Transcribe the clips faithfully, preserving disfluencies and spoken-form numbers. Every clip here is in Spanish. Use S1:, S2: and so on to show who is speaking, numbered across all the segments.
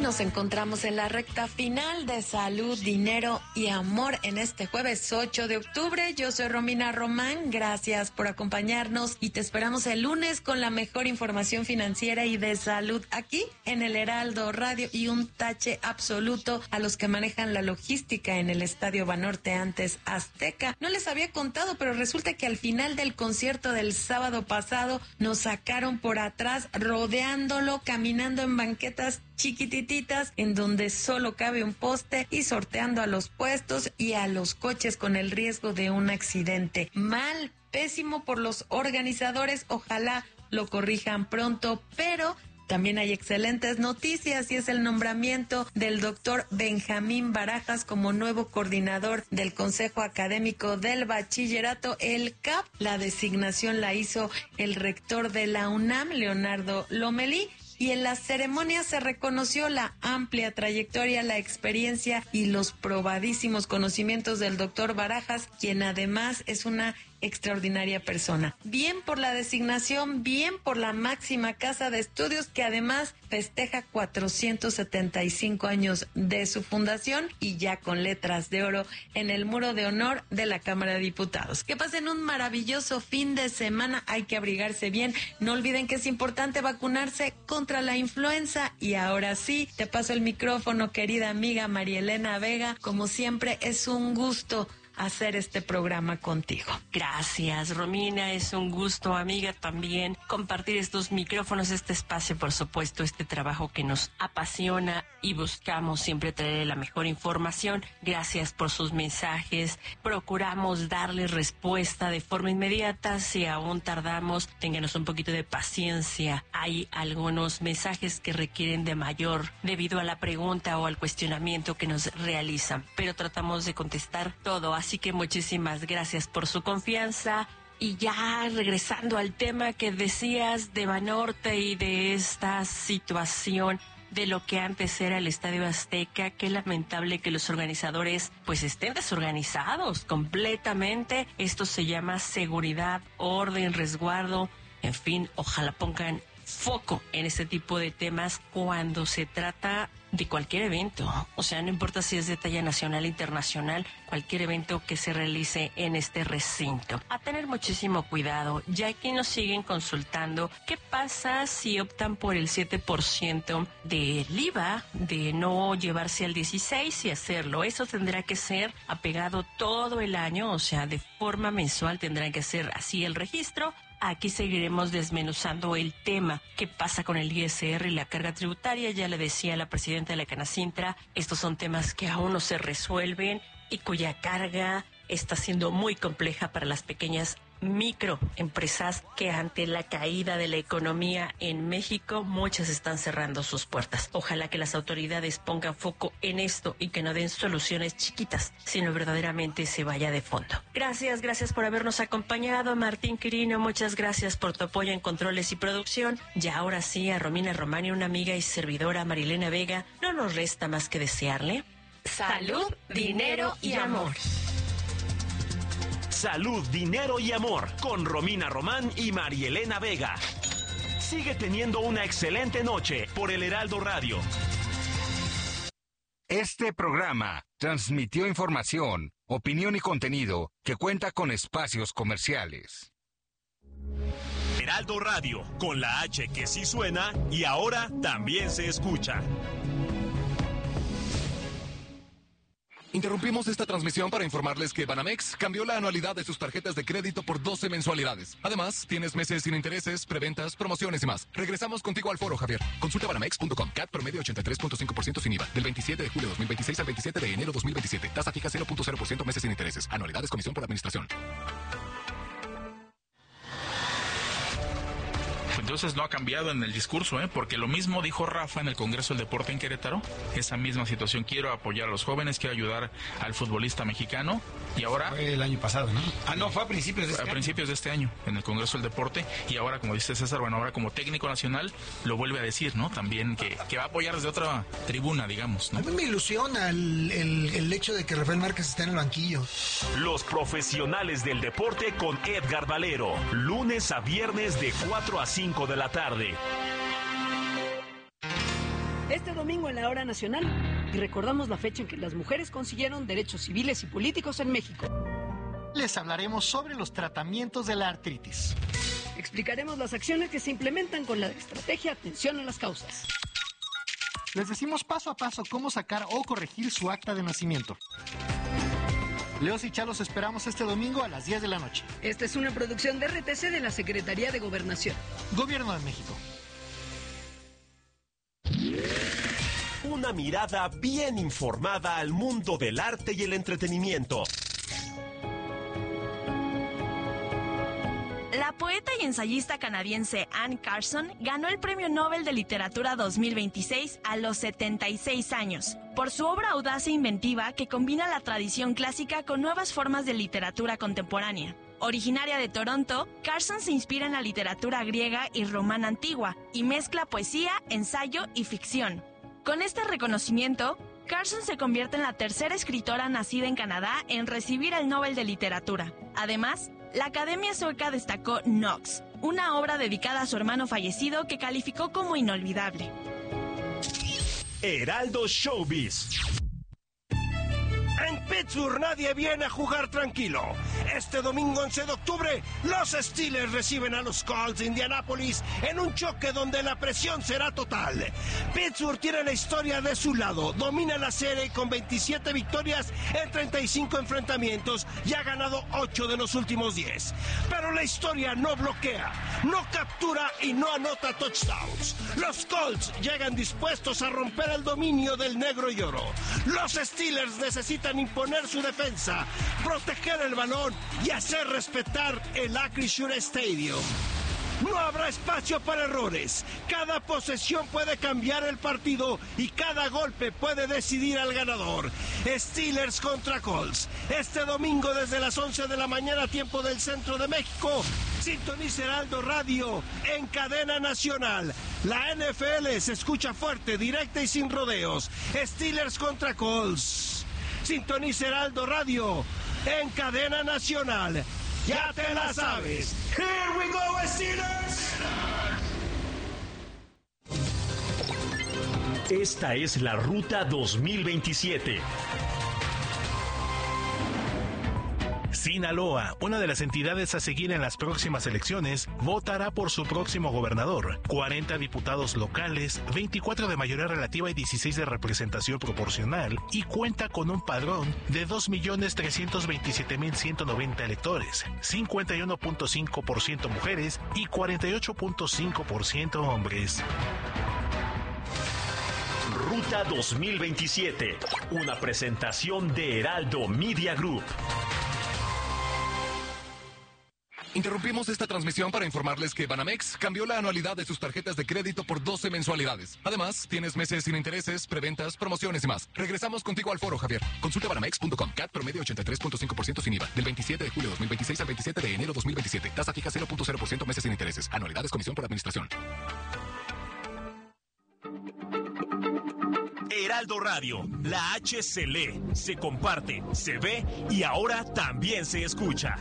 S1: nos encontramos en la recta final de Salud, Dinero y Amor en este jueves ocho de octubre. Yo soy Romina Román, gracias por acompañarnos y te esperamos el lunes con la mejor información financiera y de salud aquí en el Heraldo Radio, y un tache absoluto a los que manejan la logística en el Estadio Banorte, antes Azteca. No les había contado, pero resulta que al final del concierto del sábado pasado nos sacaron por atrás, rodeándolo, caminando en banquetas chiquitititas en donde solo cabe un poste y sorteando a los puestos y a los coches con el riesgo de un accidente. Mal, pésimo por los organizadores, ojalá lo corrijan pronto, pero también hay excelentes noticias y es el nombramiento del doctor Benjamín Barajas como nuevo coordinador del Consejo Académico del Bachillerato, el C A P. La designación la hizo el rector de la UNAM, Leonardo Lomelí, y en la ceremonia se reconoció la amplia trayectoria, la experiencia y los probadísimos conocimientos del doctor Barajas, quien además es una extraordinaria persona. Bien por la designación, bien por la máxima casa de estudios, que además festeja cuatrocientos setenta y cinco años de su fundación y ya con letras de oro en el muro de honor de la Cámara de Diputados. Que pasen un maravilloso fin de semana, hay que abrigarse bien, no olviden que es importante vacunarse contra la influenza. Y ahora sí, te paso el micrófono, querida amiga María Elena Vega. Como siempre, es un gusto hacer este programa contigo.
S2: Gracias, Romina, es un gusto, amiga, también compartir estos micrófonos, este espacio, por supuesto, este trabajo que nos apasiona y buscamos siempre traer la mejor información. Gracias por sus mensajes, procuramos darles respuesta de forma inmediata. Si aún tardamos, ténganos un poquito de paciencia. Hay algunos mensajes que requieren de mayor debido a la pregunta o al cuestionamiento que nos realizan, pero tratamos de contestar todo. Así que muchísimas gracias por su confianza. Y ya regresando al tema que decías de Banorte y de esta situación de lo que antes era el Estadio Azteca, qué lamentable que los organizadores pues estén desorganizados completamente. Esto se llama seguridad, orden, resguardo, en fin, ojalá pongan foco en este tipo de temas cuando se trata de cualquier evento, o sea, no importa si es de talla nacional o internacional, cualquier evento que se realice en este recinto. A tener muchísimo cuidado, ya que nos siguen consultando qué pasa si optan por el siete por ciento del I V A, de no llevarse al dieciséis y hacerlo. Eso tendrá que ser apegado todo el año, o sea, de forma mensual tendrá que ser así el registro. Aquí seguiremos desmenuzando el tema. ¿Qué pasa con el I S R y la carga tributaria? Ya le decía la presidenta de la Canacintra, estos son temas que aún no se resuelven y cuya carga está siendo muy compleja para las pequeñas microempresas que ante la caída de la economía en México, muchas están cerrando sus puertas. Ojalá que las autoridades pongan foco en esto y que no den soluciones chiquitas, sino verdaderamente se vaya de fondo. Gracias, gracias por habernos acompañado, Martín Quirino, muchas gracias por tu apoyo en controles y producción. Y ahora sí, a Romina Romani, una amiga y servidora, Marilena Vega, no nos resta más que desearle
S1: salud, dinero y amor.
S3: Salud, dinero y amor con Romina Román y María Elena Vega. Sigue teniendo una excelente noche por el Heraldo Radio.
S4: Este programa transmitió información, opinión y contenido que cuenta con espacios comerciales.
S3: Heraldo Radio, con la H que sí suena y ahora también se escucha.
S5: Interrumpimos esta transmisión para informarles que Banamex cambió la anualidad de sus tarjetas de crédito por doce mensualidades. Además, tienes meses sin intereses, preventas, promociones y más. Regresamos contigo al foro, Javier. Consulta banamex punto com. C A T promedio ochenta y tres punto cinco por ciento sin I V A. Del veintisiete de julio de dos mil veintiséis al veintisiete de enero de dos mil veintisiete. Tasa fija cero punto cero por ciento meses sin intereses. Anualidades, comisión por administración.
S6: Entonces no ha cambiado en el discurso, ¿eh? Porque lo mismo dijo Rafa en el Congreso del Deporte en Querétaro, esa misma situación, quiero apoyar a los jóvenes, quiero ayudar al futbolista mexicano, y ahora...
S7: Fue el año pasado, ¿no? Ah, no, fue a principios de este
S6: a
S7: año.
S6: A principios de este año, en el Congreso del Deporte, y ahora, como dice César, bueno, ahora como técnico nacional, lo vuelve a decir, ¿no? También que, que va a apoyar desde otra tribuna, digamos, ¿no?
S8: A mí me ilusiona el, el, el hecho de que Rafael Márquez esté en el banquillo.
S3: Los profesionales del deporte con Edgar Valero, lunes a viernes de cuatro a cinco de la tarde.
S9: Este domingo en la Hora Nacional y recordamos la fecha en que las mujeres consiguieron derechos civiles y políticos en México.
S10: Les hablaremos sobre los tratamientos de la artritis.
S9: Explicaremos las acciones que se implementan con la estrategia Atención a las Causas.
S10: Les decimos paso a paso cómo sacar o corregir su acta de nacimiento. Leos y Chalos esperamos este domingo a las diez de la noche.
S9: Esta es una producción de R T C de la Secretaría de Gobernación.
S10: Gobierno de México.
S3: Una mirada bien informada al mundo del arte y el entretenimiento.
S11: La poeta y ensayista canadiense Anne Carson ganó el Premio Nobel de Literatura dos mil veintiséis a los setenta y seis años, por su obra audaz e inventiva que combina la tradición clásica con nuevas formas de literatura contemporánea. Originaria de Toronto, Carson se inspira en la literatura griega y romana antigua y mezcla poesía, ensayo y ficción. Con este reconocimiento, Carson se convierte en la tercera escritora nacida en Canadá en recibir el Nobel de Literatura. Además, la Academia Sueca destacó Knox, una obra dedicada a su hermano fallecido que calificó como inolvidable.
S3: Heraldo Showbiz.
S12: En Pittsburgh nadie viene a jugar tranquilo. Este domingo once de octubre, los Steelers reciben a los Colts de Indianápolis en un choque donde la presión será total. Pittsburgh tiene la historia de su lado, domina la serie con veintisiete victorias en treinta y cinco enfrentamientos y ha ganado ocho de los últimos diez. Pero la historia no bloquea, no captura y no anota touchdowns. Los Colts llegan dispuestos a romper el dominio del negro y oro. Los Steelers necesitan imponer su defensa, proteger el balón y hacer respetar el Acrisure Stadium. No habrá espacio para errores. Cada posesión puede cambiar el partido y cada golpe puede decidir al ganador. Steelers contra Colts. Este domingo desde las once de la mañana, tiempo del centro de México. Sintoniza Heraldo Radio en cadena nacional. La N F L se escucha fuerte, directa y sin rodeos. Steelers contra Colts. Sintoniza Heraldo Radio en cadena nacional. Ya te la sabes. Here we go, Steelers.
S3: Esta es la Ruta dos mil veintisiete.
S13: Sinaloa, una de las entidades a seguir en las próximas elecciones, votará por su próximo gobernador. cuarenta diputados locales, veinticuatro de mayoría relativa y dieciséis de representación proporcional, y cuenta con un padrón de dos millones trescientos veintisiete mil ciento noventa electores, cincuenta y uno punto cinco por ciento mujeres y cuarenta y ocho punto cinco por ciento hombres.
S3: Ruta dos mil veintisiete, una presentación de Heraldo Media Group.
S5: Interrumpimos esta transmisión para informarles que Banamex cambió la anualidad de sus tarjetas de crédito por doce mensualidades. Además, tienes meses sin intereses, preventas, promociones y más. Regresamos contigo al foro, Javier. Consulta banamex punto com. C A T promedio ochenta y tres punto cinco por ciento sin I V A. Del veintisiete de julio de dos mil veintiséis al veintisiete de enero de dos mil veintisiete. Tasa fija cero punto cero por ciento meses sin intereses. Anualidades, comisión por administración.
S3: Heraldo Radio, la H se lee, se comparte, se ve y ahora también se escucha.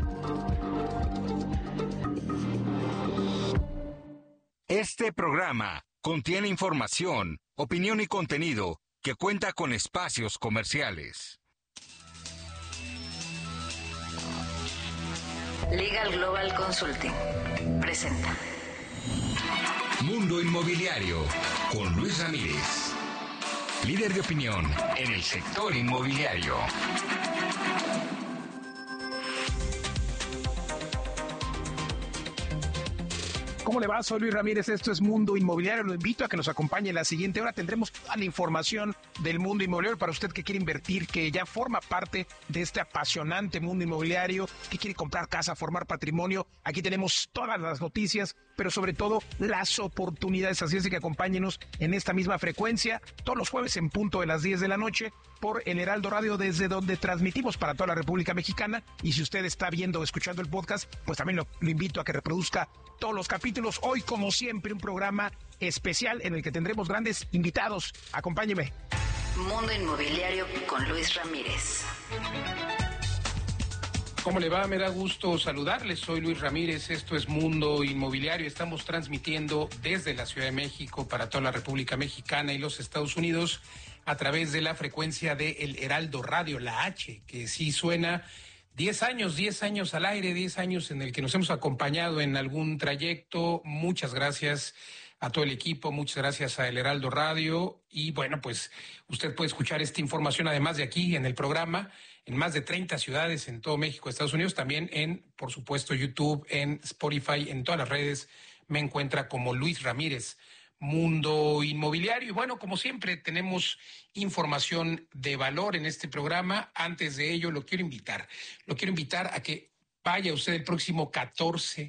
S4: Este programa contiene información, opinión y contenido que cuenta con espacios comerciales.
S14: Legal Global Consulting presenta
S4: Mundo Inmobiliario con Luis Ramírez, líder de opinión en el sector inmobiliario.
S15: ¿Cómo le va? Soy Luis Ramírez, esto es Mundo Inmobiliario. Lo invito a que nos acompañe en la siguiente hora. Tendremos toda la información del mundo inmobiliario para usted que quiere invertir, que ya forma parte de este apasionante mundo inmobiliario, que quiere comprar casa, formar patrimonio. Aquí tenemos todas las noticias, pero sobre todo las oportunidades. Así es que acompáñenos en esta misma frecuencia todos los jueves en punto de las diez de la noche por el Heraldo Radio, desde donde transmitimos para toda la República Mexicana. Y si usted está viendo o escuchando el podcast, pues también lo, lo invito a que reproduzca todos los capítulos. Hoy, como siempre, un programa especial en el que tendremos grandes invitados. Acompáñeme.
S14: Mundo Inmobiliario con Luis Ramírez.
S15: ¿Cómo le va? Me da gusto saludarles. Soy Luis Ramírez. Esto es Mundo Inmobiliario. Estamos transmitiendo desde la Ciudad de México para toda la República Mexicana y los Estados Unidos a través de la frecuencia de El Heraldo Radio, la H, que sí suena. Diez años, diez años al aire, diez años en el que nos hemos acompañado en algún trayecto. Muchas gracias a todo el equipo, muchas gracias a El Heraldo Radio. Y bueno, pues usted puede escuchar esta información además de aquí en el programa, en más de treinta ciudades en todo México, Estados Unidos, también en, por supuesto, YouTube, en Spotify, en todas las redes. Me encuentra como Luis Ramírez, Mundo Inmobiliario. Y bueno, como siempre, tenemos información de valor en este programa. Antes de ello, lo quiero invitar, lo quiero invitar a que vaya usted el próximo catorce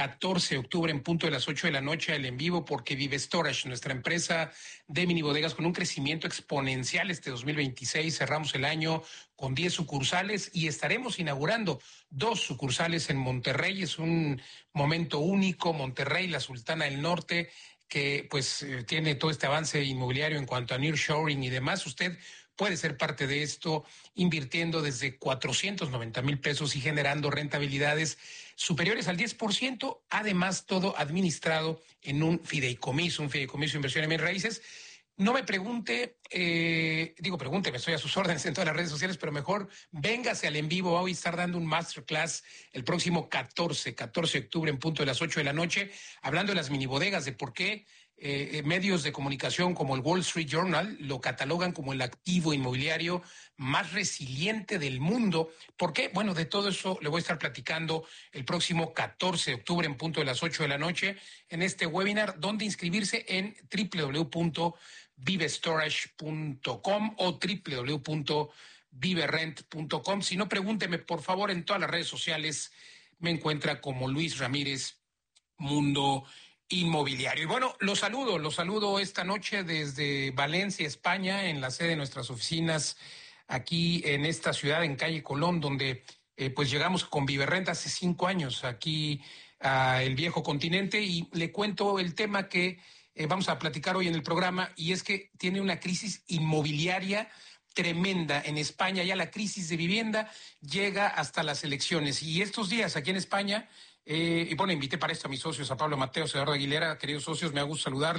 S15: de octubre en punto de las ocho de la noche al en vivo, porque Vive Storage, nuestra empresa de mini bodegas con un crecimiento exponencial este dos mil veintiséis, cerramos el año con diez sucursales y estaremos inaugurando dos sucursales en Monterrey. Es un momento único. Monterrey, la Sultana del Norte, que pues eh, tiene todo este avance inmobiliario en cuanto a nearshoring y demás. Usted puede ser parte de esto invirtiendo desde cuatrocientos noventa mil pesos y generando rentabilidades superiores al diez por ciento. Además, todo administrado en un fideicomiso, un fideicomiso de inversión en bienes raíces. No me pregunte, eh, digo pregúnteme, estoy a sus órdenes en todas las redes sociales, pero mejor véngase al en vivo. Voy a estar dando un masterclass el próximo catorce de octubre en punto de las ocho de la noche, hablando de las minibodegas, de por qué eh, medios de comunicación como el Wall Street Journal lo catalogan como el activo inmobiliario más resiliente del mundo. ¿Por qué? Bueno, de todo eso le voy a estar platicando el próximo catorce de octubre en punto de las ocho de la noche en este webinar, donde inscribirse en w w w punto vive storage punto com o w w w punto vive rent punto com. Si no, pregúnteme, por favor, en todas las redes sociales. Me encuentra como Luis Ramírez, Mundo Inmobiliario. Y bueno, los saludo, los saludo esta noche desde Valencia, España, en la sede de nuestras oficinas aquí en esta ciudad, en calle Colón, donde eh, pues llegamos con Vive Rent hace cinco años aquí a el viejo continente, y le cuento el tema que eh, vamos a platicar hoy en el programa, y es que tiene una crisis inmobiliaria tremenda en España. Ya la crisis de vivienda llega hasta las elecciones, y estos días aquí en España, eh, y bueno, invité para esto a mis socios, a Pablo Mateos, a Eduardo Aguilera. Queridos socios, me da gusto saludarles.